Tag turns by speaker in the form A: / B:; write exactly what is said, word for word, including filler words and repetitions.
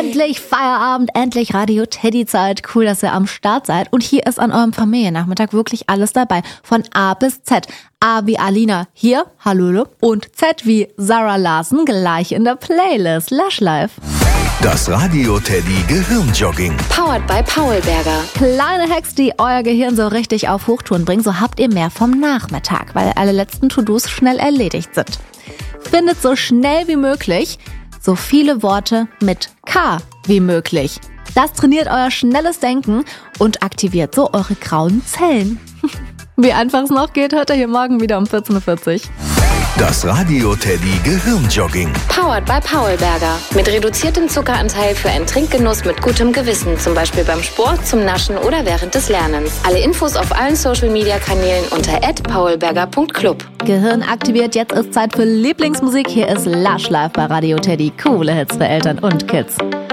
A: Endlich Feierabend, endlich Radio Teddy Zeit. Cool, dass ihr am Start seid. Und hier ist an eurem Familiennachmittag wirklich alles dabei. Von A bis Z. A wie Alina, hier, Hallöle. Und Z wie Sarah Larsen, gleich in der Playlist. Lush Live.
B: Das Radio Teddy Gehirnjogging.
C: Powered by Paulberger.
A: Kleine Hacks, die euer Gehirn so richtig auf Hochtouren bringen. So habt ihr mehr vom Nachmittag, weil alle letzten To-Dos schnell erledigt sind. Findet so schnell wie möglich so viele Worte mit K wie möglich. Das trainiert euer schnelles Denken und aktiviert so eure grauen Zellen. Wie einfach es noch geht, hört ihr hier morgen wieder um vierzehn Uhr vierzig.
B: Das Radio Teddy Gehirnjogging.
C: Powered by Paulberger. Mit reduziertem Zuckeranteil für einen Trinkgenuss mit gutem Gewissen. Zum Beispiel beim Sport, zum Naschen oder während des Lernens. Alle Infos auf allen Social-Media-Kanälen unter at paulberger punkt club.
A: Gehirn aktiviert, jetzt ist Zeit für Lieblingsmusik. Hier ist Lush Live bei Radio Teddy. Coole Hits für Eltern und Kids.